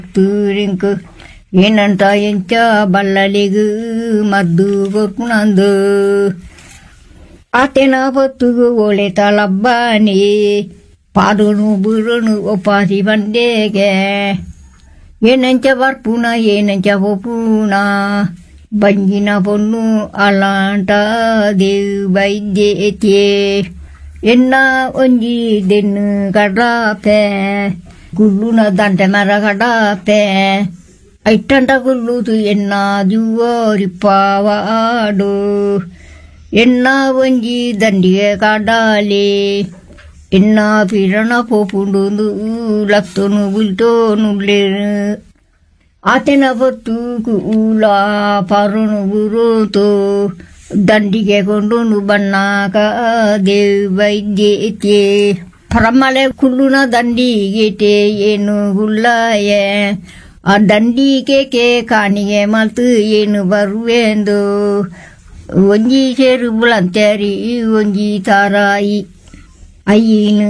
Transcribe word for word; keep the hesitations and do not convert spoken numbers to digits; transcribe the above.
ತುರಿಂಕು ಏನಂತ ಎಂಚ ಬಲ್ಲಲಿಗು ಮದ್ದು ಕೊಟ್ನಂದು ಆತೆನ ಹೊತ್ತುಗು ಒಳೆ ತಲಬ್ಬಾನಿ ಪಾಡುನು ಬುರುನು ಒಪ್ಪಾಸಿ ಬಂದೇಗೆ ಏನಂಚ ಬರ್ಪುನ ಏನಂಚ ಒಪ್ಪುನ ಬಂಜಿನ ಪೊನ್ನು ಅಲಾಂಟ ದೇವ್ ವೈದ್ಯತೆ ಎನ್ನ ಒಂಜಿ ದೆನ್ನು ಕಡಾಪೆ ಕುಲ್ಲುನ ದಂಟೆ ಮರ ಕಡಾಪೆ ಐಟ್ಟಂಟ ಕುಲ್ಲುದು ಎನ್ನ ಜುವೋರಿಪ್ಪಾವಾಡು ಎನ್ನ ಒಂಜಿ ದಂಡಿಗೆ ಕಡಾಲಿ ಎನ್ನ ಪಿರಣ ಪೋಪುಂಡು ಲತ್ತನು ಬುಲ್ಟೋನುಲ್ಲೇರು ಆತೆನ ಹೊತ್ತು ಕೂಲ ಪರುಣು ಗುರುತು ದಂಡಿಗೆ ಕೊಂಡುನು ಬಣ್ಣಾಕ ದೇವ್ ವೈದ್ಯತೆ ಪರಮಲೆ ಕುಲ್ಲುನ ದಂಡಿಗೆ ಏನು ಗುಲ್ಲಾಯೆ ಆ ದಂಡಿಗೆ ಕಾಣಿಗೆ ಮಲ್ತು ಏನು ಬರುವೆಂದು ಒಂಜಿ ಸೇರು ಬುಳಂತೇರಿ ಒಂಜಿ ತಾರಾಯಿ ಅಯ್ಯನು